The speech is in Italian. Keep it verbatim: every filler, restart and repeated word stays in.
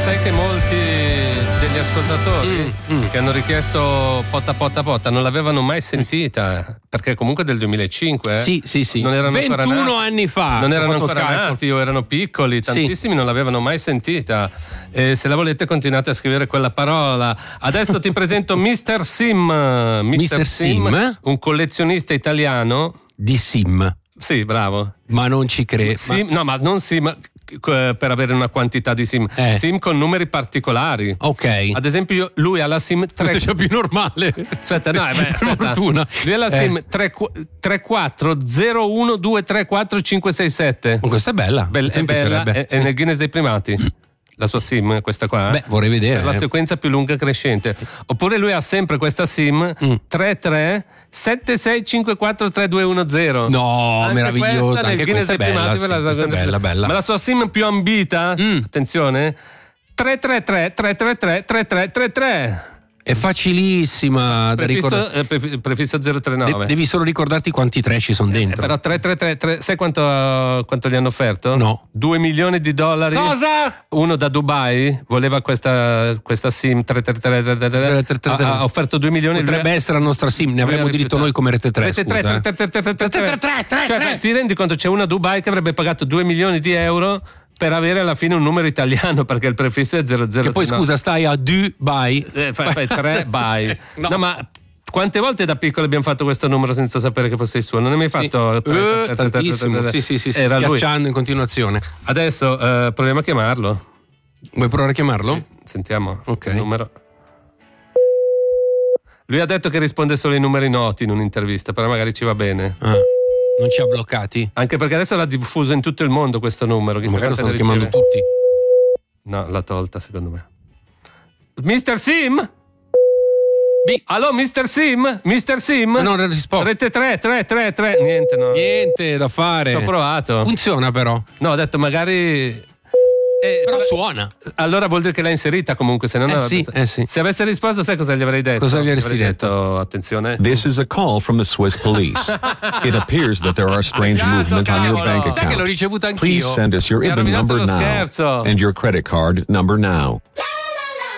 sai che molti degli ascoltatori mm, mm. che hanno richiesto Potta Potta Potta non l'avevano mai sentita, perché comunque del duemilacinque, eh? Sì, sì, sì. Non erano ventuno ancora nati, anni fa. non erano ancora nati o erano piccoli, tantissimi sì. non l'avevano mai sentita. E se la volete continuate a scrivere quella parola. Adesso ti presento mister Sim. mister Sim, Sim, un collezionista italiano di Sim. Sì, bravo. Ma non ci credo. Sim, ma... No, ma non Sim per avere una quantità di sim, eh. sim con numeri particolari. Ok. Ad esempio, lui ha la sim tre... Questo è già più normale. Aspetta, no, beh, aspetta. Fortuna. Lui ha la sim eh. tre quattro zero uno due tre quattro cinque sei sette. Oh, questa è bella. Bella, è bella, è, sì. è nel Guinness dei primati. La sua sim, questa qua. Beh, vorrei vedere. Per la eh. sequenza più lunga crescente. Oppure lui ha sempre questa sim mm. tre tre sette sei cinque quattro tre due uno zero. No, anche meravigliosa. Questa, anche questa è bella, sì, la questa è bella, bella. Ma la sua sim più ambita, mm. attenzione, tre tre tre tre tre tre tre tre tre tre. È facilissima da ricordare. Eh, prefisso zero tre nove. De- devi solo ricordarti quanti tre ci sono dentro. Eh, però tre tre tre, tre sai quanto, uh, quanto gli hanno offerto? No. due milioni di dollari. Cosa? Uno da Dubai voleva questa, questa sim tre tre tre, tre, tre, tre, tre, tre. Ha, ha offerto due milioni. Potrebbe essere la nostra sim, ne avremmo diritto noi come Rete tre. Rete tre, tre, tre, tre, tre, tre. Cioè, ti rendi conto, c'è una a Dubai che avrebbe pagato due milioni di euro per avere alla fine un numero italiano, perché il prefisso è zero zero. E poi scusa, stai a Dubai. Eh, fai, fai tre by. No. no, ma quante volte da piccolo abbiamo fatto questo numero senza sapere che fosse il suo? Non hai mai fatto? Sì. Uh, tantissimo. Sì, sì, sì, era schiacciando lui. In continuazione. Adesso uh, proviamo a chiamarlo. Vuoi provare a chiamarlo? Sì, sentiamo ok. Il numero. Lui ha detto che risponde solo ai numeri noti in un'intervista, però magari ci va bene. Ah. Non ci ha bloccati? Anche perché adesso l'ha diffuso in tutto il mondo questo numero. Magari lo stanno chiamando tutti. No, l'ha tolta secondo me. mister Sim? B. Allo mister Sim? mister Sim? Ma non risposto. Rete tre, tre, tre, tre. Niente, no. Niente da fare. Ci ho provato. Funziona però. No, ho detto magari... Eh, però suona. Allora vuol dire che l'ha inserita comunque, se non eh aveva... sì, eh sì. Se avesse risposto, sai cosa gli avrei detto? Cosa gli avresti detto? detto? Attenzione. This is a call from the Swiss police. It appears that there are strange movement on your bank account. Sai che l'ho ricevuta anch'io. Please send us your I B A N number now scherzo. and your credit card number now.